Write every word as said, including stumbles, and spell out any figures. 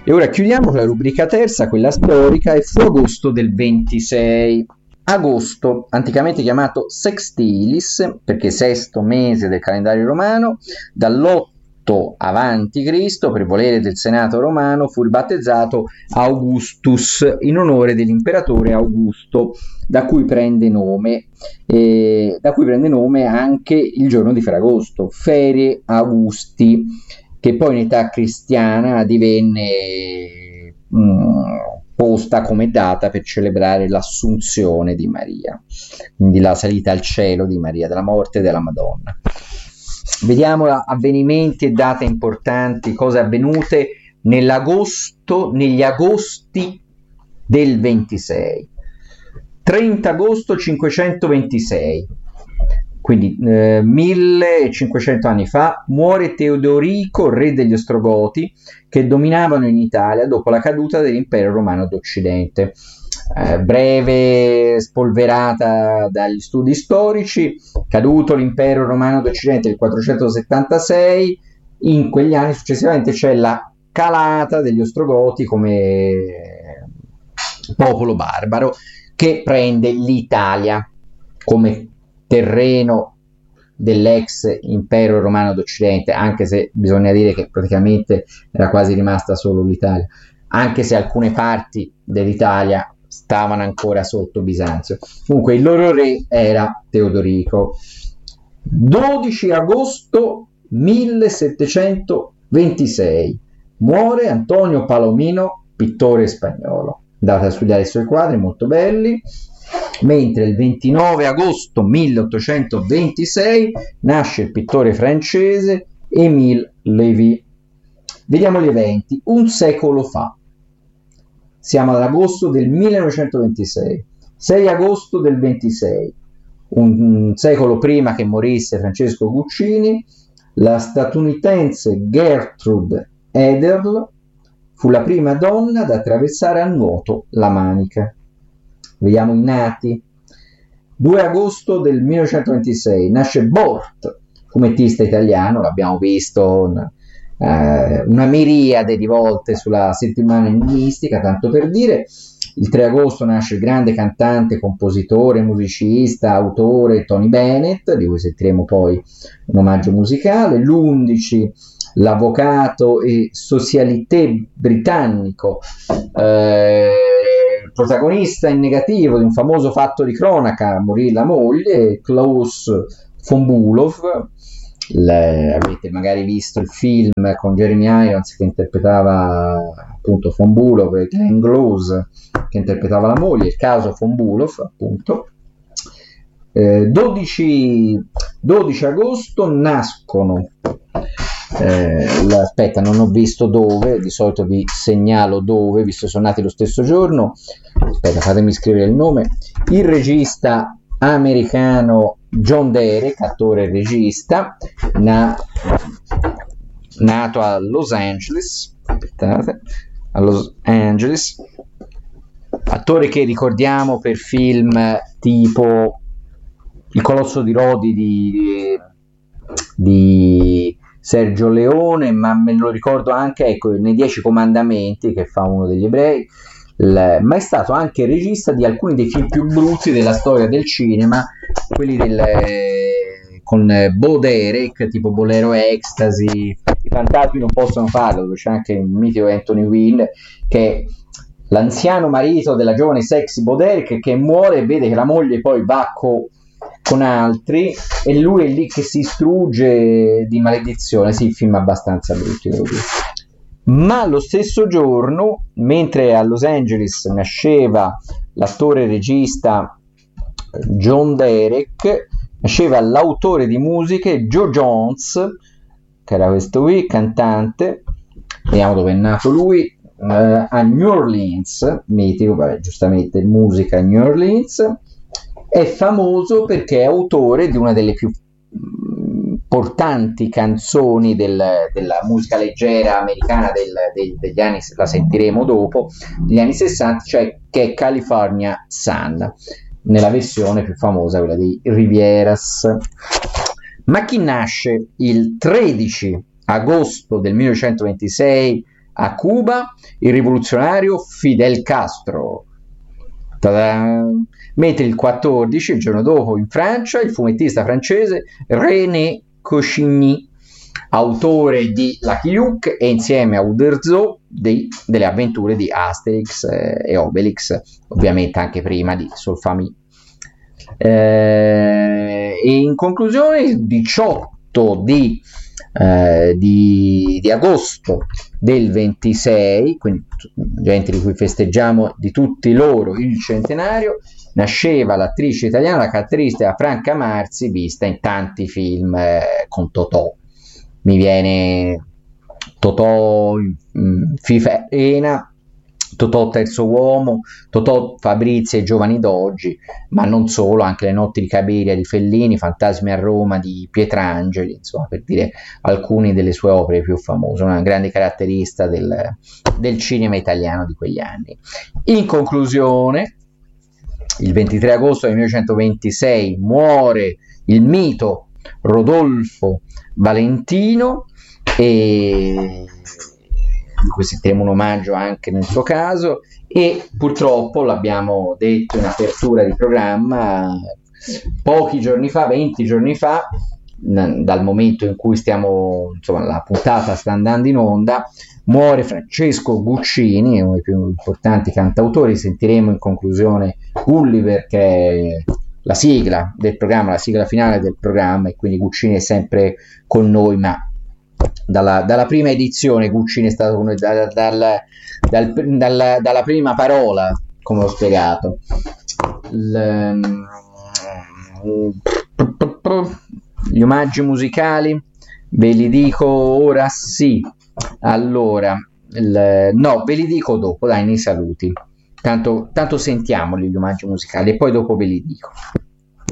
E ora chiudiamo con la rubrica terza, quella storica, e fu agosto del ventisei. Agosto, anticamente chiamato Sextilis, perché sesto mese del calendario romano, dall'otto avanti Cristo, per volere del Senato romano, fu ribattezzato Augustus in onore dell'imperatore Augusto, da cui prende nome, eh, da cui prende nome anche il giorno di Ferragosto, Ferie Augusti, che poi in età cristiana divenne mh, posta come data per celebrare l'assunzione di Maria, quindi la salita al cielo di Maria, della morte della Madonna. Vediamo avvenimenti e date importanti, cose avvenute nell'agosto, negli agosti del ventisei. trenta agosto cinquecentoventisei, quindi eh, millecinquecento anni fa, muore Teodorico, re degli Ostrogoti, che dominavano in Italia dopo la caduta dell'impero romano d'Occidente. Eh, breve spolverata dagli studi storici: caduto l'impero romano d'Occidente nel quattrocentosettantasei, in quegli anni successivamente c'è la calata degli Ostrogoti come popolo barbaro, che prende l'Italia come terreno dell'ex impero romano d'Occidente, anche se bisogna dire che praticamente era quasi rimasta solo l'Italia, anche se alcune parti dell'Italia stavano ancora sotto Bisanzio. Comunque il loro re era Teodorico. dodici agosto millesettecentoventisei, muore Antonio Palomino, pittore spagnolo. Andate a studiare i suoi quadri, molto belli. Mentre il ventinove agosto milleottocentoventisei nasce il pittore francese Émile Lévy. Vediamo gli eventi. Un secolo fa, siamo ad agosto del millenovecentoventisei, sei agosto del ventisei, un secolo prima che morisse Francesco Guccini, la statunitense Gertrude Ederl fu la prima donna ad attraversare a nuoto la Manica. Vediamo i nati. due agosto del millenovecentoventisei nasce Bort, fumettista italiano, l'abbiamo visto una, eh, una miriade di volte sulla settimana enigmistica, tanto per dire. Il tre agosto nasce il grande cantante, compositore, musicista, autore Tony Bennett, di cui sentiremo poi un omaggio musicale. L'undici l'avvocato e socialité britannico, eh, protagonista in negativo di un famoso fatto di cronaca, morì la moglie, Klaus von Bülow. Le, avete magari visto il film con Jeremy Irons che interpretava appunto von Bülow, e Glenn Close che interpretava la moglie, il caso von Bülow appunto. eh, dodici, dodici agosto nascono eh, aspetta, non ho visto dove, di solito vi segnalo dove, visto che sono nati lo stesso giorno. Aspetta, fatemi scrivere il nome. Il regista americano John Derek, attore e regista, na- nato a Los Angeles, aspettate, a Los Angeles, attore che ricordiamo per film tipo Il Colosso di Rodi di, di Sergio Leone, ma me lo ricordo anche, ecco, nei Dieci Comandamenti, che fa uno degli ebrei. Il, ma è stato anche regista di alcuni dei film più brutti della storia del cinema, quelli del, eh, con Bo Derek, tipo Bolero Ecstasy, I fantasmi non possono farlo, dove c'è anche il mitico Anthony Quinn, che è l'anziano marito della giovane sexy Bo Derek, che muore e vede che la moglie poi va co- con altri e lui è lì che si istrugge di maledizione. Sì, film abbastanza brutti, devo dire. Ma lo stesso giorno, mentre a Los Angeles nasceva l'attore e regista John Derek, nasceva l'autore di musiche Joe Jones, che era questo qui, cantante. Vediamo dove è nato lui, eh, a New Orleans, mitico, vabbè, giustamente musica a New Orleans. È famoso perché è autore di una delle più importanti canzoni del, della musica leggera americana del, del, degli anni, la sentiremo dopo, degli anni sessanta, cioè che è California Sun, nella versione più famosa, quella di Rivieras. Ma chi nasce il tredici agosto del millenovecentoventisei a Cuba il rivoluzionario Fidel Castro. Ta-da! Mentre il quattordici, il giorno dopo, in Francia, il fumettista francese René Goscinny, autore di Lucky Luke e insieme a Uderzo dei, delle avventure di Asterix eh, e Obelix, ovviamente anche prima di Solfami. Eh, e in conclusione, il diciotto di, eh, di, di agosto del ventisei, quindi gente di cui festeggiamo di tutti loro il centenario, nasceva l'attrice italiana, la caratteristica Franca Marsi, vista in tanti film eh, con Totò. Mi viene Totò, mh, FIFA Arena, Totò Terzo Uomo, Totò Fabrizio e Giovani d'Oggi, ma non solo, anche Le notti di Cabiria di Fellini, Fantasmi a Roma di Pietrangeli, insomma, per dire alcune delle sue opere più famose, una grande caratterista del, del cinema italiano di quegli anni. In conclusione, il ventitré agosto del millenovecentoventisei muore il mito Rodolfo Valentino, e di cui sentiremo un omaggio anche nel suo caso, e purtroppo, l'abbiamo detto in apertura di programma, pochi giorni fa, venti giorni fa, dal momento in cui stiamo, insomma, la puntata sta andando in onda, muore Francesco Guccini, uno dei più importanti cantautori. Sentiremo in conclusione Gulliver, che è la sigla del programma, la sigla finale del programma, e quindi Guccini è sempre con noi, ma dalla, dalla prima edizione Guccini è stato con noi, da, dal, dal, dal, dalla prima parola, come ho spiegato. Il, gli omaggi musicali ve li dico ora, sì, allora il, no, ve li dico dopo, dai, nei saluti, tanto, tanto sentiamoli gli omaggi musicali e poi dopo ve li dico.